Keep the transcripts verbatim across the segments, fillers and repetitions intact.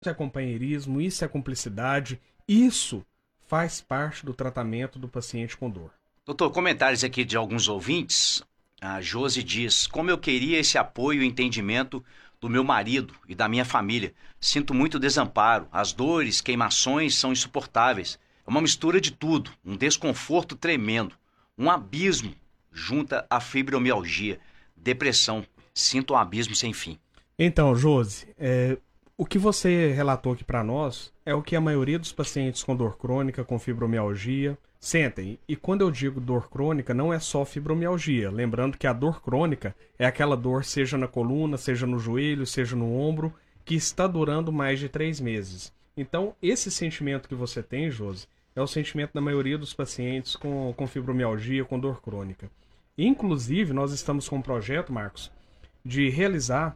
é companheirismo, isso é cumplicidade, isso faz parte do tratamento do paciente com dor. Doutor, comentários aqui de alguns ouvintes. A Josi diz: como eu queria esse apoio e entendimento do meu marido e da minha família. Sinto muito desamparo. As dores, queimações são insuportáveis. É uma mistura de tudo, um desconforto tremendo, um abismo junta a fibromialgia, depressão. Sinto um abismo sem fim. Então, Josi, é, o que você relatou aqui para nós é o que a maioria dos pacientes com dor crônica, com fibromialgia, sentem. E quando eu digo dor crônica, não é só fibromialgia. Lembrando que a dor crônica é aquela dor, seja na coluna, seja no joelho, seja no ombro, que está durando mais de três meses. Então, esse sentimento que você tem, Josi, é o sentimento da maioria dos pacientes com, com fibromialgia, com dor crônica. Inclusive, nós estamos com um projeto, Marcos, de realizar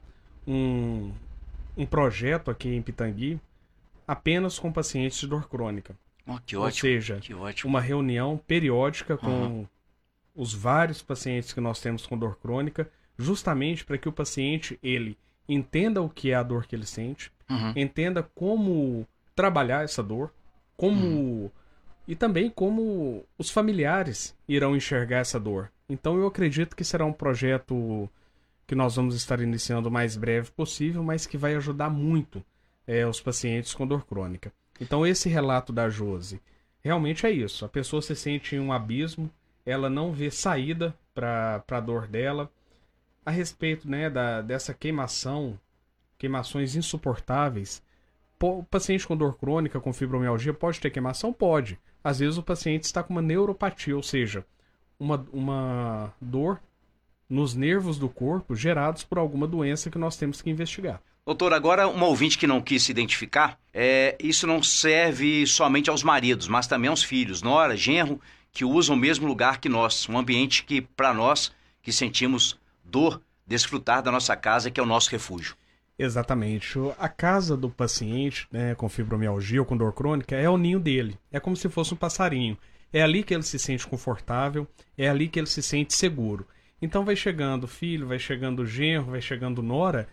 um, um projeto aqui em Pitangui apenas com pacientes de dor crônica. Oh, que Ou ótimo, seja, que ótimo. uma reunião periódica com Uhum. os vários pacientes que nós temos com dor crônica, justamente para que o paciente ele entenda o que é a dor que ele sente, Uhum. entenda como trabalhar essa dor, como Uhum. e também como os familiares irão enxergar essa dor. Então eu acredito que será um projeto que nós vamos estar iniciando o mais breve possível, mas que vai ajudar muito é, os pacientes com dor crônica. Então esse relato da Josi, realmente é isso. A pessoa se sente em um abismo, ela não vê saída para a dor dela. A respeito, né, da, dessa queimação, queimações insuportáveis, o paciente com dor crônica, com fibromialgia, pode ter queimação? Pode. Às vezes o paciente está com uma neuropatia, ou seja, uma, uma dor nos nervos do corpo gerados por alguma doença que nós temos que investigar. Doutor, agora uma ouvinte que não quis se identificar, é, isso não serve somente aos maridos, mas também aos filhos, nora, genro, que usam o mesmo lugar que nós, um ambiente que, para nós, que sentimos dor, desfrutar da nossa casa, que é o nosso refúgio. Exatamente. A casa do paciente, né, com fibromialgia ou com dor crônica é o ninho dele. É como se fosse um passarinho. É ali que ele se sente confortável, é ali que ele se sente seguro. Então vai chegando o filho, vai chegando o genro, vai chegando nora,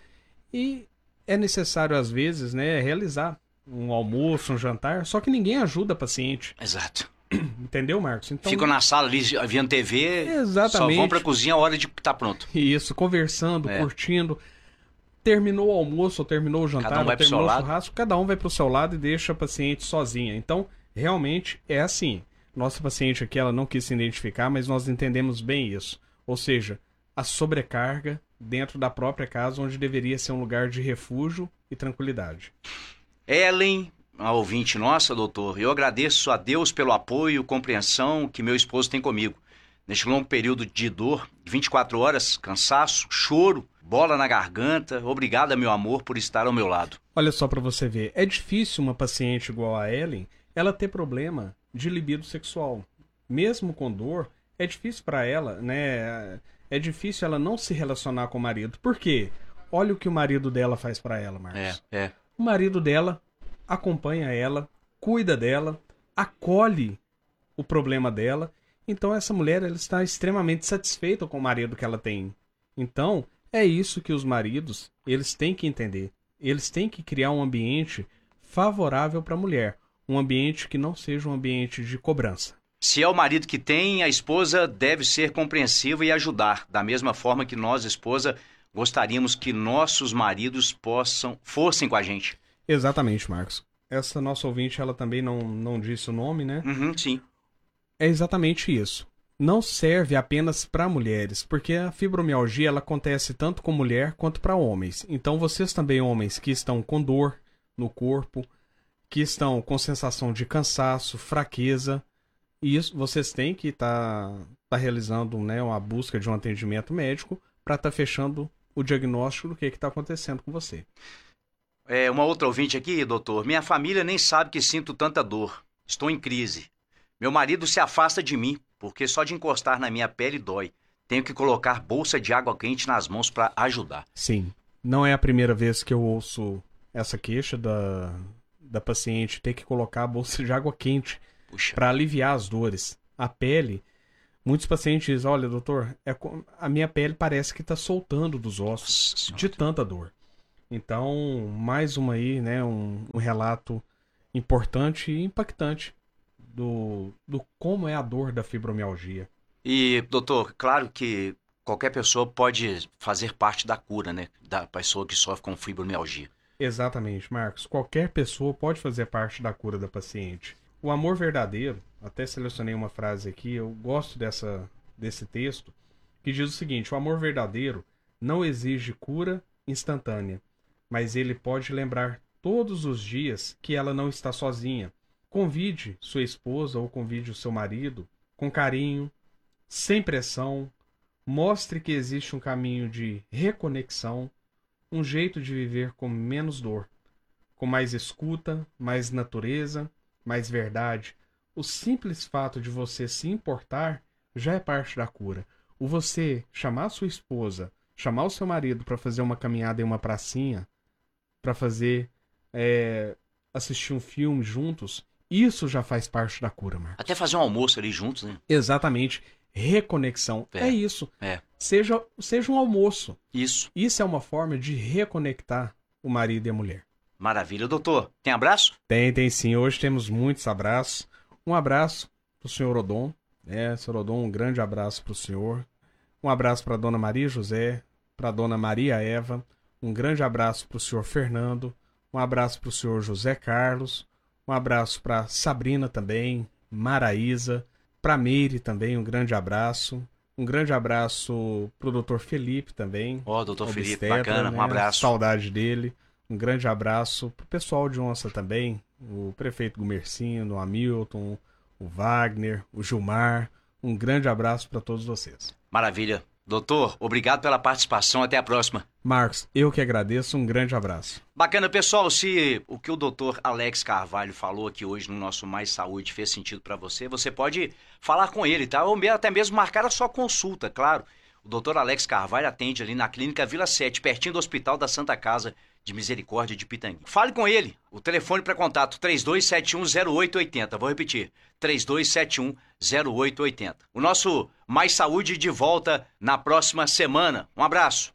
e é necessário às vezes, né, realizar um almoço, um jantar, só que ninguém ajuda a paciente. Exato. Entendeu, Marcos? Então, ficam na sala ali, vendo T V, exatamente. Só vão pra cozinha a hora de estar pronto. Isso, conversando, É. curtindo. Terminou o almoço, ou terminou o jantar, Cada um vai ou pro terminou seu o lado. churrasco, cada um vai pro seu lado e deixa a paciente sozinha. Então, realmente é assim. Nossa paciente aqui, ela não quis se identificar, mas nós entendemos bem isso. Ou seja, a sobrecarga dentro da própria casa, onde deveria ser um lugar de refúgio e tranquilidade. Ellen, a ouvinte nossa, doutor, eu agradeço a Deus pelo apoio e compreensão que meu esposo tem comigo. Neste longo período de dor, vinte e quatro horas, cansaço, choro, bola na garganta, obrigada, meu amor, por estar ao meu lado. Olha só para você ver, é difícil uma paciente igual a Ellen, ela ter problema de libido sexual. Mesmo com dor, é difícil para ela, né? É difícil ela não se relacionar com o marido. Por quê? Olha o que o marido dela faz para ela, Marcos. É, é. O marido dela acompanha ela, cuida dela, acolhe o problema dela. Então essa mulher ela está extremamente satisfeita com o marido que ela tem. Então, é isso que os maridos, eles têm que entender. Eles têm que criar um ambiente favorável para a mulher. Um ambiente que não seja um ambiente de cobrança. Se é o marido que tem, a esposa deve ser compreensiva e ajudar. Da mesma forma que nós, esposa, gostaríamos que nossos maridos possam fossem com a gente. Exatamente, Marcos. Essa nossa ouvinte, ela também não, não disse o nome, né? Uhum, sim. É exatamente isso. Não serve apenas para mulheres, porque a fibromialgia ela acontece tanto com mulher quanto para homens. Então vocês também, homens, que estão com dor no corpo, que estão com sensação de cansaço, fraqueza, e isso vocês têm que estar tá, tá realizando, né, uma busca de um atendimento médico para estar tá fechando o diagnóstico do que está acontecendo com você. É, uma outra ouvinte aqui, doutor. Minha família nem sabe que sinto tanta dor. Estou em crise. Meu marido se afasta de mim, porque só de encostar na minha pele dói. Tenho que colocar bolsa de água quente nas mãos para ajudar. Sim, não é a primeira vez que eu ouço essa queixa da, da paciente ter que colocar a bolsa de água quente para aliviar as dores. A pele, muitos pacientes dizem, olha, doutor, é, a minha pele parece que está soltando dos ossos de tanta dor. Então, mais uma aí, né, um, um relato importante e impactante do, do como é a dor da fibromialgia. E, doutor, claro que qualquer pessoa pode fazer parte da cura, né? Da pessoa que sofre com fibromialgia. Exatamente, Marcos. Qualquer pessoa pode fazer parte da cura da paciente. O amor verdadeiro, até selecionei uma frase aqui, eu gosto dessa, desse texto, que diz o seguinte: o amor verdadeiro não exige cura instantânea, mas ele pode lembrar todos os dias que ela não está sozinha. Convide sua esposa ou convide o seu marido com carinho, sem pressão, mostre que existe um caminho de reconexão, um jeito de viver com menos dor, com mais escuta, mais natureza, mais verdade. O simples fato de você se importar já é parte da cura. O você chamar sua esposa, chamar o seu marido para fazer uma caminhada em uma pracinha, para fazer, é, assistir um filme juntos, isso já faz parte da cura, Marcos. Até fazer um almoço ali juntos, né? Exatamente. Reconexão. É, é isso. É. Seja, seja um almoço. Isso. Isso é uma forma de reconectar o marido e a mulher. Maravilha. Doutor, tem abraço? Tem, tem sim. Hoje temos muitos abraços. Um abraço pro senhor Odon. É, senhor Odon, um grande abraço pro senhor. Um abraço para dona Maria José, para dona Maria Eva. Um grande abraço pro senhor Fernando. Um abraço pro senhor José Carlos. Um abraço para Sabrina também, Maraísa, para Meire também, um grande abraço. Um grande abraço pro doutor Felipe também. Ó, oh, doutor Felipe, obstetra, bacana, né? Um abraço. Saudade dele. Um grande abraço pro pessoal de Onça também, o prefeito Gumercino, o Hamilton, o Wagner, o Gilmar. Um grande abraço para todos vocês. Maravilha. Doutor, obrigado pela participação. Até a próxima. Marcos, eu que agradeço. Um grande abraço. Bacana, pessoal. Se o que o doutor Alex Carvalho falou aqui hoje no nosso Mais Saúde fez sentido para você, você pode falar com ele, tá? Ou até mesmo marcar a sua consulta, claro. O doutor Alex Carvalho atende ali na Clínica Vila sete, pertinho do Hospital da Santa Casa de Misericórdia de Pitangui. Fale com ele. O telefone para contato três dois sete um zero oito oito zero. Vou repetir. três dois sete um zero oito oito zero. O nosso Mais Saúde de volta na próxima semana. Um abraço.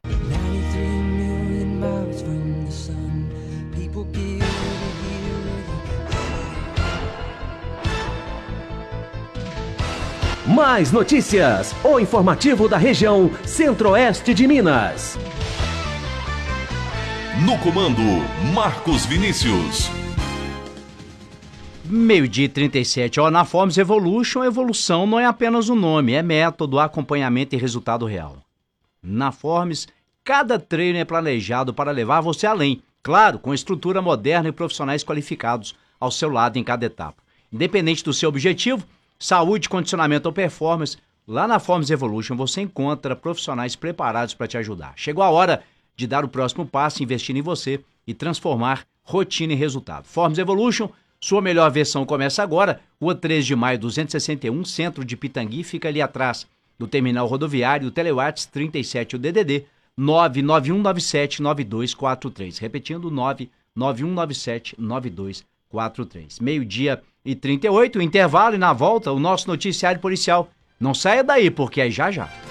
Mais notícias. O informativo da região Centro-Oeste de Minas. No comando, Marcos Vinícius. Meio-dia e trinta e sete. Ó, na Forms Evolution, evolução não é apenas um nome, é método, acompanhamento e resultado real. Na Forms, cada treino é planejado para levar você além. Claro, com estrutura moderna e profissionais qualificados ao seu lado em cada etapa. Independente do seu objetivo, saúde, condicionamento ou performance, lá na Forms Evolution você encontra profissionais preparados para te ajudar. Chegou a hora de dar o próximo passo, investir em você e transformar rotina em resultado. Forms Evolution, sua melhor versão começa agora. Rua três de maio, duzentos e sessenta e um, centro de Pitangui, fica ali atrás do terminal rodoviário, Telewatts trinta e sete, o D D D nove nove um nove sete nove dois quatro três. Repetindo, nove nove um nove sete nove dois quatro três. Meio-dia e trinta e oito, intervalo, e na volta o nosso noticiário policial. Não saia daí, porque é já já.